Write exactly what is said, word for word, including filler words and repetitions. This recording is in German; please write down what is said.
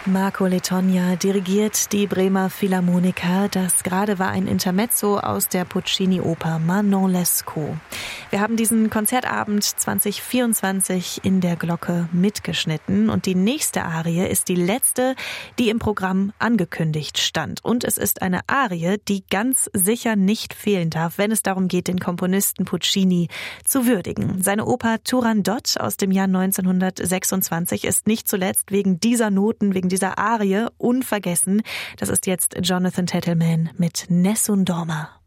Marco Letogna dirigiert die Bremer Philharmoniker. Das gerade war ein Intermezzo aus der Puccini-Oper Manon Lescaut. Wir haben diesen Konzertabend zwanzig vierundzwanzig in der Glocke mitgeschnitten und die nächste Arie ist die letzte, die im Programm angekündigt stand. Und es ist eine Arie, die ganz sicher nicht fehlen darf, wenn es darum geht, den Komponisten Puccini zu würdigen. Seine Oper Turandot aus dem Jahr neunzehnhundertsechsundzwanzig ist nicht zuletzt wegen dieser Noten, wegen dieser Arie unvergessen. Das ist jetzt Jonathan Tettelman mit Nessun Dorma.